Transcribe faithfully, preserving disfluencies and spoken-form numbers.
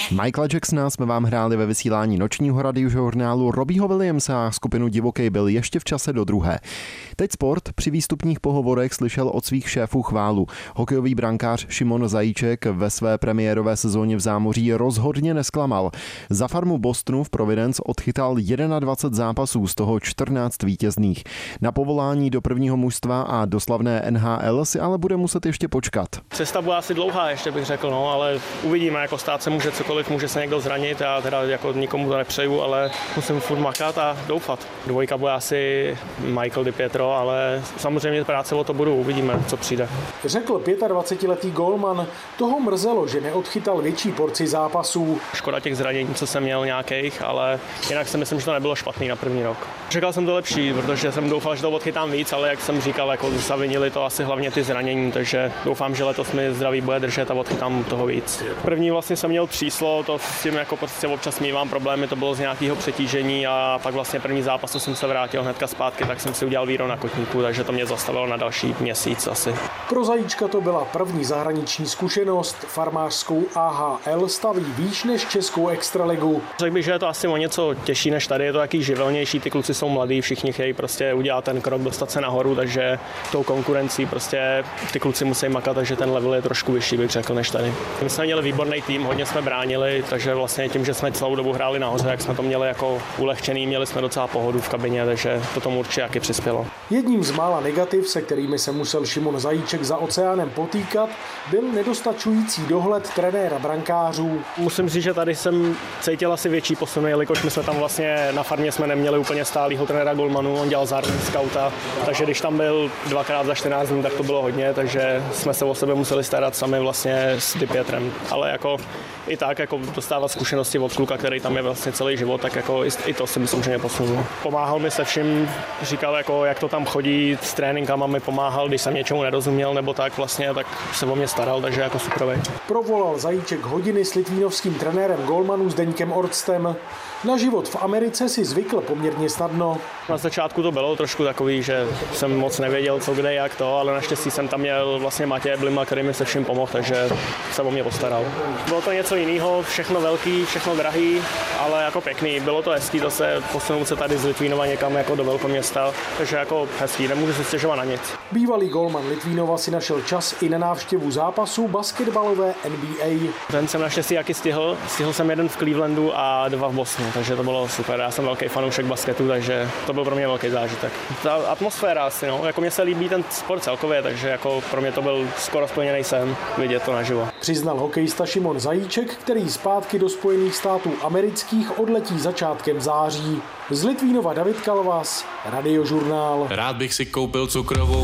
Michaela Jacksona jsme vám hráli ve vysílání nočního radiožurnálu. Robbieho Williamsa a skupinu Divokej byl ještě v čase do druhé. Teď sport při výstupních pohovorech slyšel od svých šéfů chválu. Hokejový brankář Šimon Zajíček ve své premiérové sezóně v zámoří rozhodně nesklamal. Za farmu Bostonu v Providence odchytal dvacet jedna zápasů, z toho čtrnáct vítězných. Na povolání do prvního mužstva a do slavné N H L si ale bude muset ještě počkat. Cesta bude asi dlouhá, ještě bych řekl, no, ale uvidíme, jako stát se může cokoliv, může se někdo zranit, já teda jako nikomu to nepřeju, ale musím furt makat a doufat. Dvojka bude asi Michael Di Pietro, ale samozřejmě práce o to budu, uvidíme, co přijde. Řekl dvacetiletý gólman, toho mrzelo, že neodchytal větší porci zápasů. Škoda těch zranění, co jsem měl nějakých, ale jinak si myslím, že to nebylo špatný na první rok. Čekal jsem to lepší, protože jsem doufal, že to odchytám víc, ale jak jsem říkal, jako zavinili to asi hlavně ty zranění, takže doufám, že letos mi zdraví bude držet a odchytám toho víc. První vlastně jsem měl tříslo, to s tím jako prostě občas mívám problémy, to bylo z nějakého přetížení a pak vlastně první zápas, co jsem se vrátil hnedka zpátky, tak jsem si udělal víro na kotníku, takže to mě zastavilo na další měsíc asi. Pro Zajíčka to byla první zahraniční zkušenost, farmářskou A H L staví výš než českou extraligu. Řekl bych, že je to asi o něco těžší než tady, je to taky živelnější, ty kluci jsou mladí, všichni chtějí prostě udělat ten krok, dostat se nahoru, takže tou konkurencí prostě ty kluci musí makat, takže ten level je trošku vyšší, bych řekl, než tady. My jsme měli výborný tým, hodně jsme bránili, takže vlastně tím, že jsme celou dobu hráli nahoře, jak jsme to měli jako ulehčený, měli jsme docela pohodu v kabině, takže to tomu určitě taky přispělo. Jedním z mála negativ, se kterými se musel Šimon Zajíček za oceánem potýkat, byl nedostačující dohled trenéra brankářů. Musím říct, že tady jsem cítil asi větší posun, jelikož my jsme tam vlastně na farmě jsme neměli úplně stálýho trenéra golmanů, on dělal zároveň skauta, takže když tam byl dvakrát za čtrnáct dní, tak to bylo hodně, takže jsme se o sebe museli starat sami vlastně s Di Pietrem, ale jako i tak jako dostávat zkušenosti od kluka, který tam je vlastně celý život, tak jako i to si myslím, že mě posunul. Pomáhal mi se vším, říkal jako jak to tam chodí, s tréninkama mi pomáhal, když jsem něčemu nerozuměl nebo tak vlastně, tak se o mě staral, takže jako superovej. Provolal Zajíček hodiny s litvínovským trenérem golmanů Zdeňkem Orstem. Na život v Americe si zvykl poměrně snadno. Na začátku to bylo trošku takový, že jsem moc nevěděl, co kde, jak to, ale naštěstí jsem tam měl vlastně Matěje Blima, který mi se vším pomohl, takže se o mě postaral. Bylo to něco jiného, všechno velký, všechno drahý, ale jako pěkný. Bylo to hezký zase posunout se tady z Litvínova někam jako do velkoměsta, takže jako hezký, nemůžu se stěžovat na nic. Bývalý golman Litvínova si našel čas i na návštěvu zápasů basketbalové N B A. Ten jsem naštěstí jaký stihl, stihl jsem jeden v Clevelandu a dva v Bostonu, takže to bylo super. Já jsem velký fanoušek basketu, takže to byl pro mě velký zážitek. Ta atmosféra asi, no, jako mně se líbí ten sport celkově, takže jako pro mě to byl skoro splněný sen vidět to naživo. Přiznal hokejista Šimon Zajíček, který zpátky do Spojených států amerických odletí začátkem září. Z Litvínova David Kalvas, Radiožurnál. Rád bych si koupil cukrovou